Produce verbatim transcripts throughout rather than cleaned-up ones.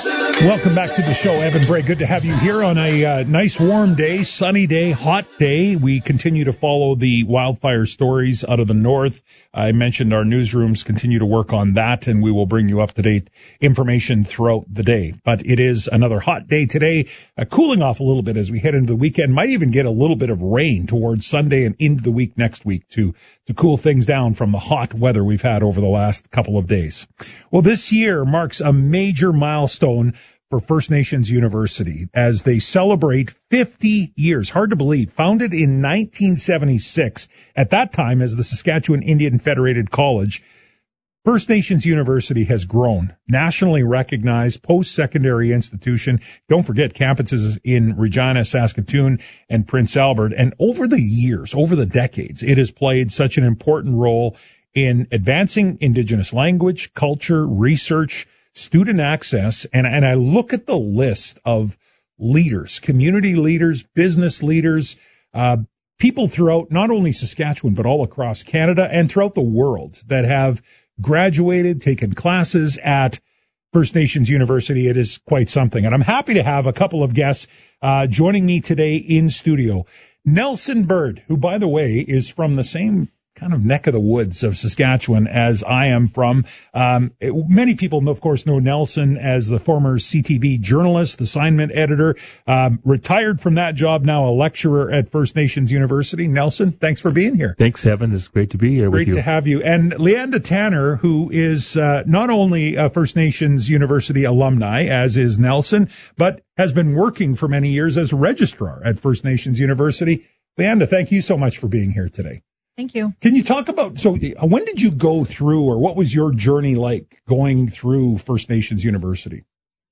Welcome back to the show, Evan Bray. Good to have you here on a uh, nice warm day, sunny day, hot day. We continue to follow the wildfire stories out of the north. I mentioned our newsrooms continue to work on that, and we will bring you up-to-date information throughout the day. But it is another hot day today, uh, cooling off a little bit as we head into the weekend. Might even get a little bit of rain towards Sunday and into the week next week to, to cool things down from the hot weather we've had over the last couple of days. Well, this year marks a major milestone for First Nations University as they celebrate fifty years. Hard to believe. Founded in nineteen seventy-six, at that time as the Saskatchewan Indian Federated College, First Nations University has grown. Nationally recognized post-secondary institution. Don't forget campuses in Regina, Saskatoon, and Prince Albert. And over the years, over the decades, it has played such an important role in advancing Indigenous language, culture, research, student access, and, and I look at the list of leaders, community leaders, business leaders, uh, people throughout not only Saskatchewan, but all across Canada and throughout the world that have graduated, taken classes at First Nations University. It is quite something. And I'm happy to have a couple of guests uh, joining me today in studio. Nelson Bird, who, by the way, is from the same kind of neck of the woods of Saskatchewan as I am from. Um, it, many people, of course, know Nelson as the former C T V journalist, assignment editor, um, retired from that job, now a lecturer at First Nations University. Nelson, thanks for being here. Thanks, Evan. It's great to be here great with you. Great to have you. And Leanda Tanner, who is uh, not only a First Nations University alumni, as is Nelson, but has been working for many years as registrar at First Nations University. Leanda, thank you so much for being here today. Thank you. Can you talk about, so when did you go through, or what was your journey like going through First Nations University?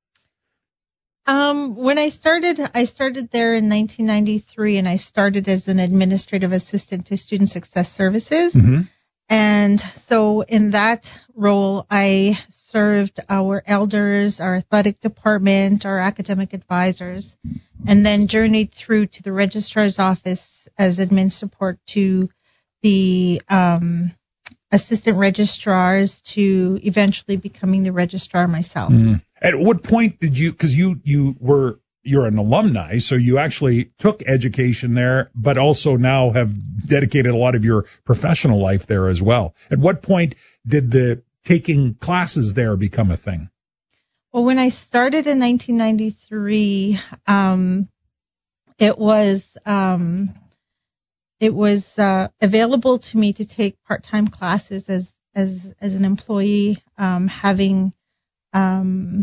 Um, when I started, I started there in nineteen ninety-three, and I started as an administrative assistant to Student Success Services. Mm-hmm. And so in that role, I served our elders, our athletic department, our academic advisors, and then journeyed through to the registrar's office as admin support to the um, assistant registrars to eventually becoming the registrar myself. Mm. At what point did you, because you, you were, you're an alumni, so you actually took education there, but also now have dedicated a lot of your professional life there as well. At what point did the taking classes there become a thing? Well, when I started in nineteen ninety-three, um, it was... Um, It was uh, available to me to take part-time classes as as as an employee, um, having um,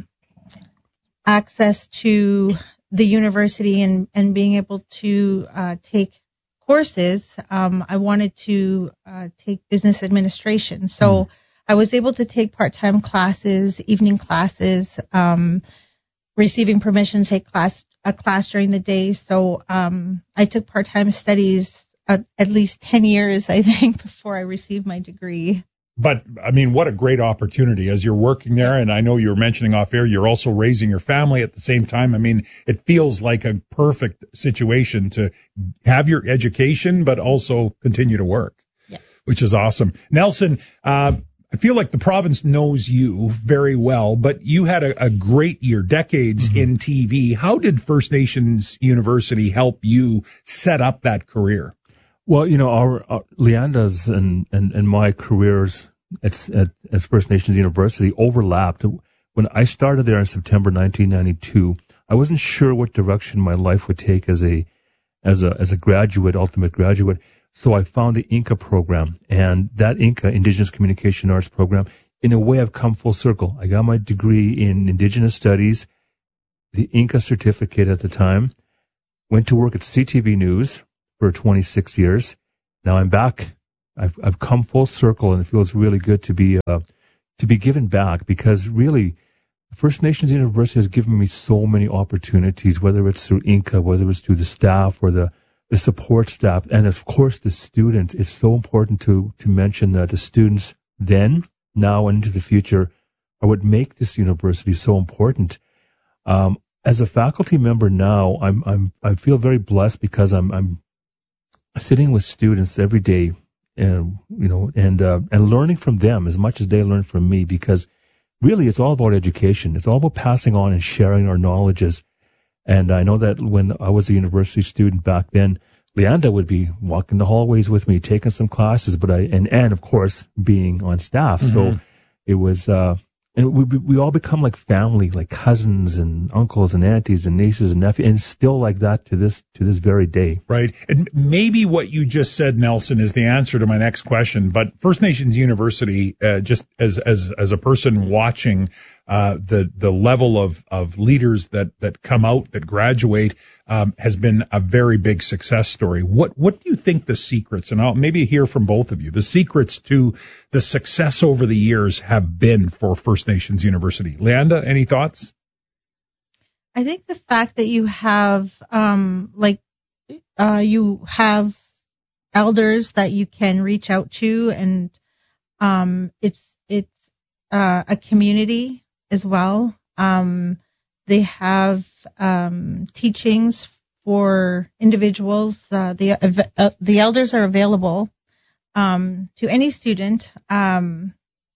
access to the university and, and being able to uh, take courses. Um, I wanted to uh, take business administration, so mm. I was able to take part-time classes, evening classes, um, receiving permission to take class a class during the day. So um, I took part-time studies. Uh, at least ten years, I think, before I received my degree. But, I mean, what a great opportunity as you're working there. And I know you were mentioning off air, you're also raising your family at the same time. I mean, it feels like a perfect situation to have your education, but also continue to work, yeah. which is awesome. Nelson, uh, I feel like the province knows you very well, but you had a, a great year, decades mm-hmm. in T V. How did First Nations University help you set up that career? Well, you know, our, our Leanda's and, and, and my careers at, at, at First Nations University overlapped. When I started there in September nineteen ninety-two, I wasn't sure what direction my life would take as a as a as a graduate, ultimate graduate. So I found the INCA program, and that INCA, Indigenous Communication Arts program, in a way I've come full circle. I got my degree in Indigenous Studies, the INCA certificate at the time, went to work at C T V News for twenty-six years. Now I'm back. I've I've come full circle, and it feels really good to be uh, to be given back, because really First Nations University has given me so many opportunities, whether it's through INCA, whether it's through the staff or the, the support staff, and of course the students. It's so important to to mention that the students then, now, and into the future are what make this university so important. Um, as a faculty member now, I'm I'm I feel very blessed because I'm I'm sitting with students every day, and you know, and uh, and learning from them as much as they learn from me, because really it's all about education. It's all about passing on and sharing our knowledges. And I know that when I was a university student back then, Leanda would be walking the hallways with me, taking some classes, but I, and, and of course, being on staff. Mm-hmm. So it was, uh, and we, we all become like family, like cousins and uncles and aunties and nieces and nephews, and still like that to this, to this very day. Right. And maybe what you just said, Nelson, is the answer to my next question. But First Nations University, uh, just as, as, as a person watching, uh, the, the level of, of leaders that, that come out, that graduate, um, has been a very big success story. What, what do you think the secrets, and I'll maybe hear from both of you, the secrets to the success over the years have been for First Nations University? Leanda, any thoughts? I think the fact that you have, um, like, uh, you have elders that you can reach out to, and, um, it's, it's, uh, a community as well. Um, they have, um, teachings for individuals. Uh, the, uh, the elders are available, um, to any student. Um,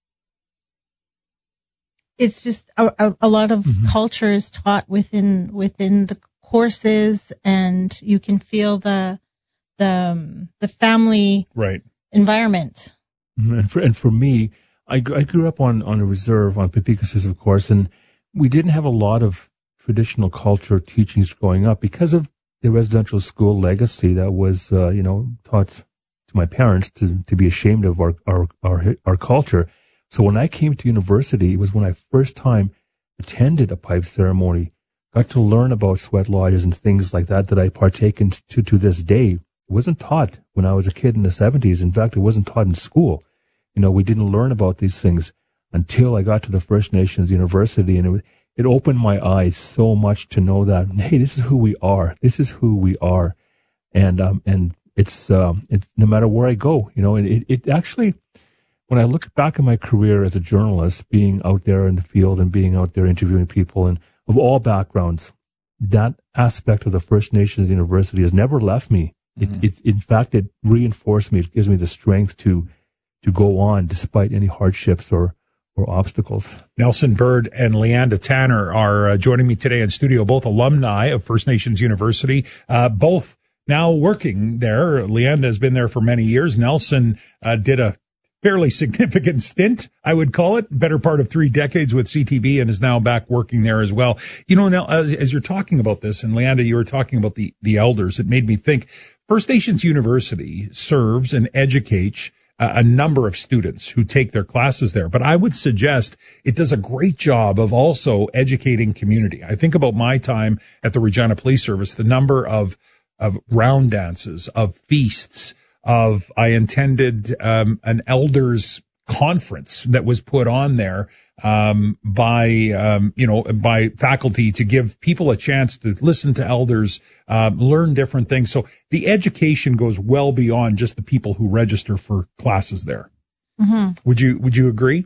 It's just a, a, a lot of mm-hmm. culture is taught within within the courses, and you can feel the the um, the family right. environment. And for and for me, I, I grew up on, on a reserve on Pepikassis, of course, and we didn't have a lot of traditional culture teachings growing up because of the residential school legacy that was uh, you know taught to my parents to to be ashamed of our our our, our culture. So when I came to university, it was when I first time attended a pipe ceremony, got to learn about sweat lodges and things like that that I partake in to, to this day. It wasn't taught when I was a kid in the seventies. In fact, it wasn't taught in school. You know, we didn't learn about these things until I got to the First Nations University, and it, it opened my eyes so much to know that, hey, this is who we are. This is who we are. And, um, and it's, um, it's no matter where I go, you know, and it, it actually, when I look back at my career as a journalist, being out there in the field and being out there interviewing people and of all backgrounds, that aspect of the First Nations University has never left me. Mm-hmm. It, it, in fact, it reinforced me. It gives me the strength to to go on despite any hardships or or obstacles. Nelson Bird and Leanda Tanner are uh, joining me today in studio, both alumni of First Nations University, uh, both now working there. Leanda has been there for many years. Nelson uh, did a fairly significant stint, I would call it, better part of three decades with C T V, and is now back working there as well. You know, now as, as you're talking about this, and Leanda, you were talking about the, the elders, it made me think First Nations University serves and educates uh, a number of students who take their classes there, but I would suggest it does a great job of also educating community. I think about my time at the Regina Police Service, the number of, of round dances, of feasts, of I attended um, an elders conference that was put on there um, by um, you know by faculty to give people a chance to listen to elders, uh, learn different things. So the education goes well beyond just the people who register for classes there. Mm-hmm. Would you Would you agree?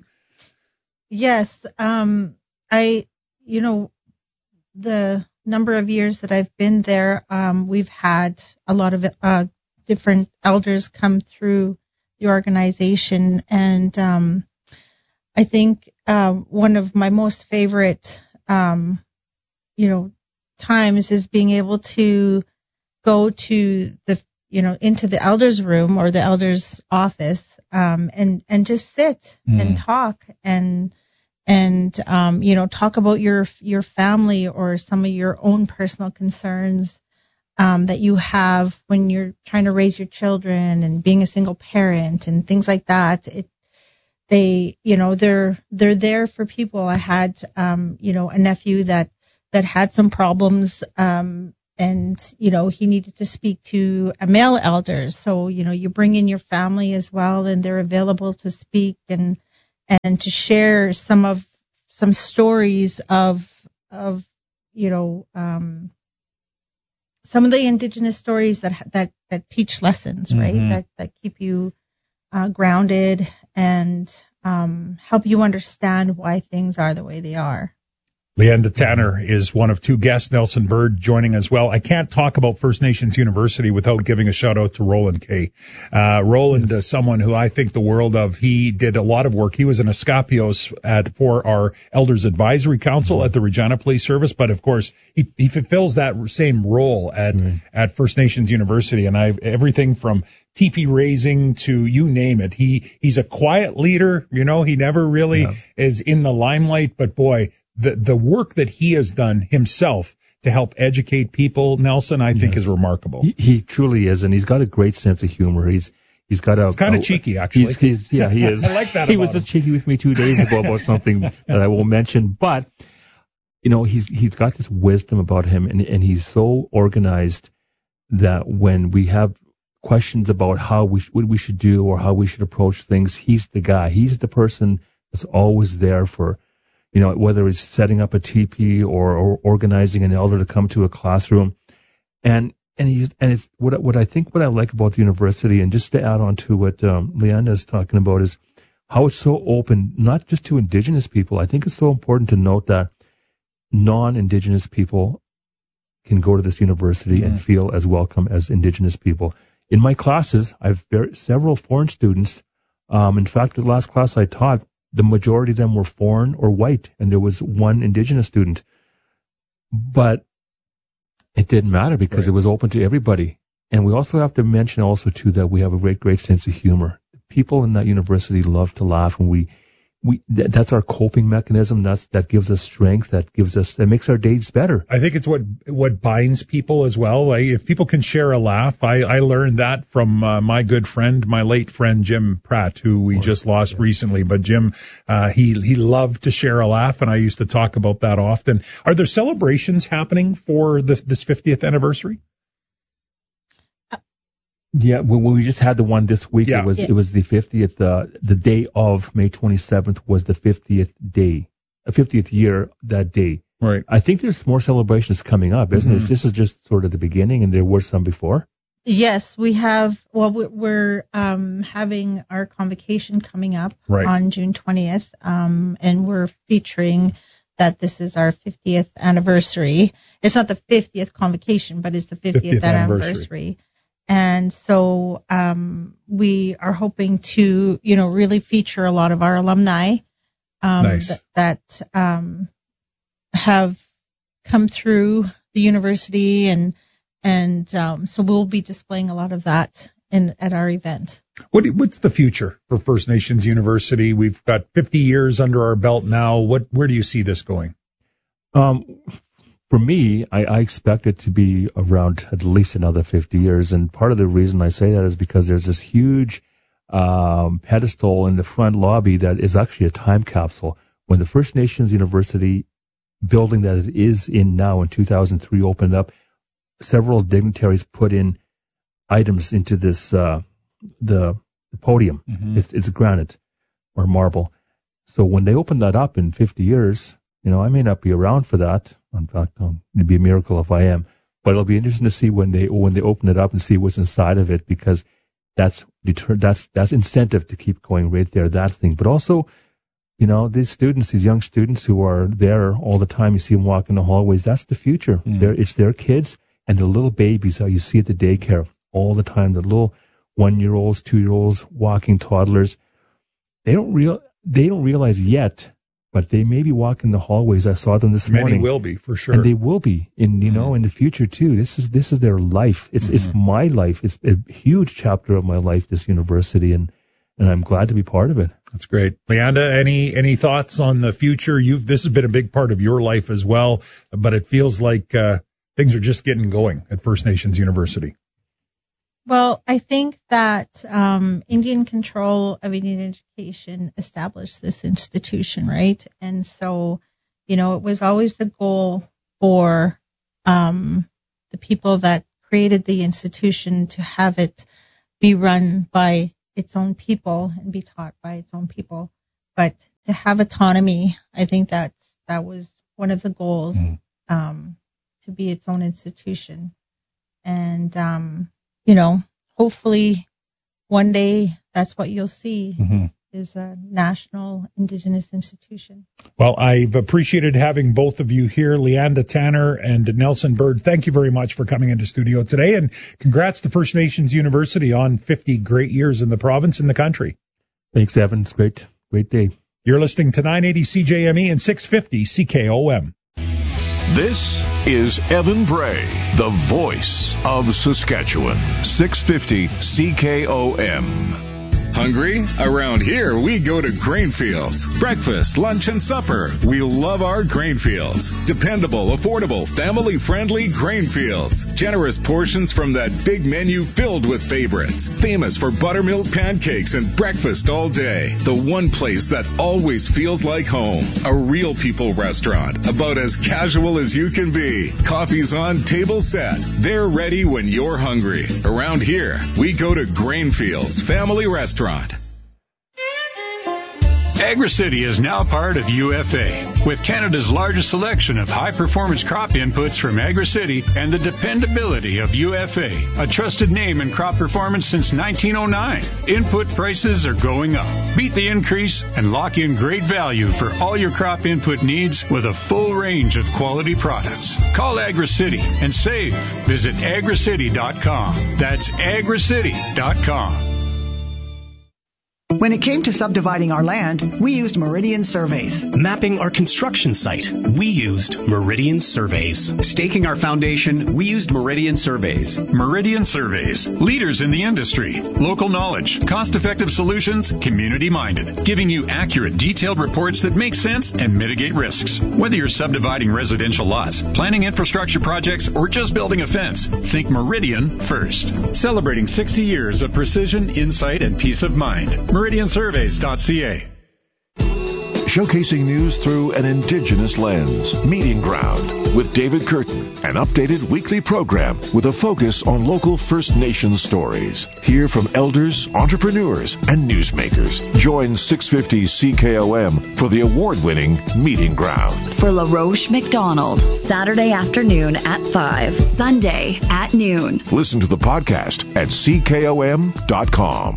Yes, um, I you know the number of years that I've been there, um, we've had a lot of uh, different elders come through the organization, and um, I think uh, one of my most favorite, um, you know, times is being able to go to the, you know, into the elders' room or the elders' office, um, and and just sit mm. and talk and and um, you know, talk about your your family or some of your own personal concerns Um, that you have when you're trying to raise your children and being a single parent and things like that. It, they, you know, they're, they're there for people. I had, um, you know, a nephew that, that had some problems, um, and, you know, he needed to speak to a male elder. So, you know, you bring in your family as well, and they're available to speak and, and to share some of, some stories of, of, you know, um, some of the indigenous stories that that that teach lessons, right? Mm-hmm. That that keep you uh, grounded and um, help you understand why things are the way they are. Leanda Tanner is one of two guests, Nelson Bird joining as well. I can't talk about First Nations University without giving a shout out to Roland Kay. Uh, Roland yes. is someone who I think the world of. He did a lot of work. He was an Escapios at, for our Elders Advisory Council mm-hmm. at the Regina Police Service, but of course he, he fulfills that same role at, mm-hmm. at First Nations University. And I've everything from teepee raising to you name it. He, he's a quiet leader. You know, he never really yeah. is in the limelight, but boy, The the work that he has done himself to help educate people, Nelson, I think yes. is remarkable. He, he truly is, and he's got a great sense of humor. He's he's got a. He's kind of cheeky, actually. He's, he's, yeah, he is. I like that. He about was him. just cheeky with me two days ago about something that I won't mention, but you know, he's he's got this wisdom about him, and and he's so organized that when we have questions about how we what we should do or how we should approach things, he's the guy. He's the person that's always there for. You know, whether it's setting up a teepee or, or organizing an elder to come to a classroom, and and he's and it's what what I think what I like about the university, and just to add on to what um, Leanda is talking about, is how it's so open, not just to Indigenous people. I think it's so important to note that non-Indigenous people can go to this university mm-hmm. and feel as welcome as Indigenous people. In my classes, I've very, several foreign students. Um, in fact, the last class I taught, the majority of them were foreign or white, and there was one Indigenous student. But it didn't matter because right. it was open to everybody. And we also have to mention also, too, that we have a great, great sense of humor. People in that university love to laugh, and we, we th- that's our coping mechanism. That's that gives us strength. That gives us that makes our days better. I think it's what what binds people as well. Like, if people can share a laugh, I, I learned that from uh, my good friend, my late friend Jim Pratt, who we just lost yeah. recently. But Jim, uh, he he loved to share a laugh, and I used to talk about that often. Are there celebrations happening for the, this fiftieth anniversary? Yeah, well, we just had the one this week. Yeah. It was yeah. it was the fiftieth. Uh, the day of May twenty-seventh was the fiftieth day, a fiftieth year that day. Right. I think there's more celebrations coming up, isn't mm-hmm. it? This is just sort of the beginning, and there were some before. Yes, we have. Well, we're um, having our convocation coming up right. on June twentieth, um, and we're featuring that this is our fiftieth anniversary. It's not the fiftieth convocation, but it's the fiftieth, fiftieth anniversary. anniversary. And so um, we are hoping to, you know, really feature a lot of our alumni um, nice. that, that um, have come through the university, and and um, so we'll be displaying a lot of that in at our event. What what's the future for First Nations University? We've got fifty years under our belt now. What where do you see this going? Um. For me, I, I expect it to be around at least another fifty years. And part of the reason I say that is because there's this huge um, pedestal in the front lobby that is actually a time capsule. When the First Nations University building that it is in now in two thousand three opened up, several dignitaries put in items into this, uh, the, the podium. Mm-hmm. It's, it's granite or marble. So when they open that up in fifty years, you know, I may not be around for that. In fact, um, it'd be a miracle if I am. But it'll be interesting to see when they when they open it up and see what's inside of it, because that's deter- that's that's incentive to keep going right there, that thing. But also, you know, these students, these young students who are there all the time, you see them walk in the hallways. That's the future. Mm. They're, it's their kids and the little babies that you see at the daycare all the time. The little one-year-olds, two-year-olds, walking toddlers. They don't real they don't realize yet. But they may be walking the hallways. I saw them this Many morning. Many will be, for sure. And they will be, in you mm-hmm. know, in the future too. This is this is their life. It's mm-hmm. it's my life. It's a huge chapter of my life, this university, and and I'm glad to be part of it. That's great. Leanda, any any thoughts on the future? You've this has been a big part of your life as well, but it feels like uh, things are just getting going at First Nations University. Well, I think that um, Indian control of Indian education established this institution, right? And so, you know, it was always the goal for um, the people that created the institution to have it be run by its own people and be taught by its own people. But to have autonomy, I think that's that was one of the goals, mm. um, to be its own institution. And um you know, hopefully one day that's what you'll see, mm-hmm. is a national Indigenous institution. Well, I've appreciated having both of you here, Leanda Tanner and Nelson Bird. Thank you very much for coming into studio today, and congrats to First Nations University on fifty great years in the province and the country. Thanks, Evan. It's great, great day. You're listening to nine eighty C J M E and six fifty C K O M. This is Evan Bray, the voice of Saskatchewan. six fifty C K O M. Hungry? Around here, we go to Grainfields. Breakfast, lunch, and supper. We love our Grainfields. Dependable, affordable, family-friendly Grainfields. Generous portions from that big menu filled with favorites. Famous for buttermilk pancakes and breakfast all day. The one place that always feels like home. A real people restaurant. About as casual as you can be. Coffee's on, table set. They're ready when you're hungry. Around here, we go to Grainfields Family Restaurant. AgriCity is now part of U F A. With Canada's largest selection of high-performance crop inputs from AgriCity and the dependability of U F A, a trusted name in crop performance since nineteen oh nine. Input prices are going up. Beat the increase and lock in great value for all your crop input needs with a full range of quality products. Call AgriCity and save. Visit agricity dot com. That's agricity dot com. When it came to subdividing our land, we used Meridian Surveys. Mapping our construction site, we used Meridian Surveys. Staking our foundation, we used Meridian Surveys. Meridian Surveys, leaders in the industry. Local knowledge, cost-effective solutions, community-minded, giving you accurate, detailed reports that make sense and mitigate risks. Whether you're subdividing residential lots, planning infrastructure projects, or just building a fence, think Meridian first. Celebrating sixty years of precision, insight, and peace of mind. Meridian Surveys dot C A. Showcasing news through an Indigenous lens. Meeting Ground with David Curtin, an updated weekly program with a focus on local First Nations stories. Hear from elders, entrepreneurs, and newsmakers. Join six fifty C K O M for the award-winning Meeting Ground. For LaRoche McDonald, Saturday afternoon at five, Sunday at noon. Listen to the podcast at C K O M dot com.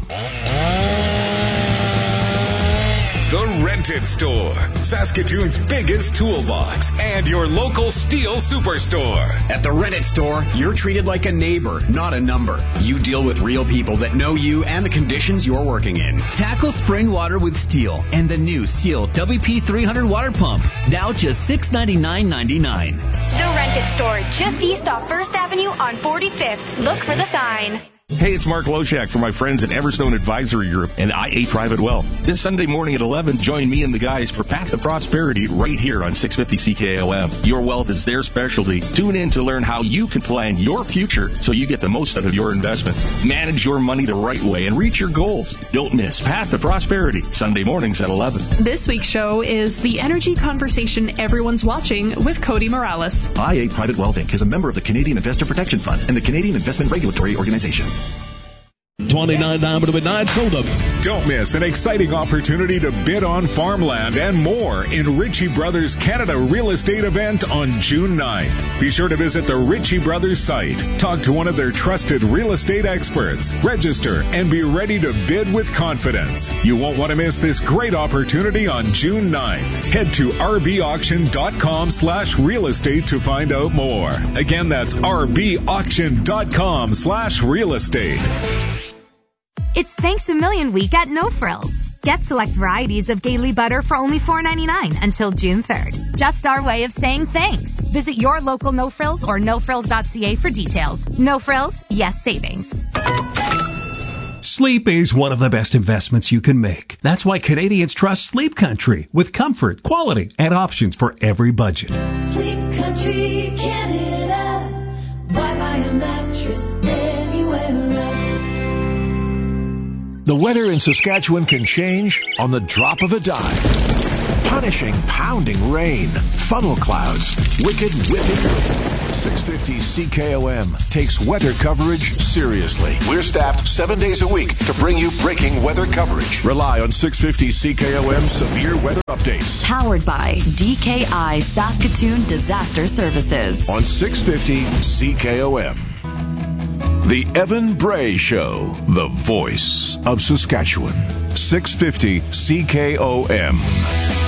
The Rented Store, Saskatoon's biggest toolbox, and your local steel superstore. At the Rented Store, you're treated like a neighbor, not a number. You deal with real people that know you and the conditions you're working in. Tackle spring water with Steel and the new Steel W P three hundred water pump. Now just six hundred ninety-nine dollars and ninety-nine cents. The Rented Store, just east off First Avenue on forty-fifth. Look for the sign. Hey, it's Mark Loshak from my friends at Everstone Advisory Group and I A Private Wealth. This Sunday morning at eleven, join me and the guys for Path to Prosperity right here on six fifty C K O M. Your wealth is their specialty. Tune in to learn how you can plan your future so you get the most out of your investments. Manage your money the right way and reach your goals. Don't miss Path to Prosperity, Sunday mornings at eleven. This week's show is The Energy Conversation Everyone's Watching with Cody Morales. I A Private Wealth Incorporated is a member of the Canadian Investor Protection Fund and the Canadian Investment Regulatory Organization. twenty-nine down to midnight, sold up. Don't miss an exciting opportunity to bid on farmland and more in Ritchie Brothers Canada Real Estate event on June ninth. Be sure to visit the Ritchie Brothers site. Talk to one of their trusted real estate experts. Register and be ready to bid with confidence. You won't want to miss this great opportunity on June ninth. Head to rbauction.com slash real estate to find out more. Again, that's rbauction.com slash real estate. It's Thanks a Million week at No Frills. Get select varieties of Gailey butter for only four dollars and ninety-nine cents until June third. Just our way of saying thanks. Visit your local No Frills or no frills dot c a for details. No Frills, yes savings. Sleep is one of the best investments you can make. That's why Canadians trust Sleep Country with comfort, quality, and options for every budget. Sleep Country Canada. Why buy a mattress anywhere else? The weather in Saskatchewan can change on the drop of a dime. Punishing, pounding rain, funnel clouds, wicked whipping rain. six fifty C K O M takes weather coverage seriously. We're staffed seven days a week to bring you breaking weather coverage. Rely on six fifty C K O M severe weather updates. Powered by D K I Saskatoon Disaster Services. On six fifty C K O M. The Evan Bray Show, the voice of Saskatchewan. six fifty C K O M.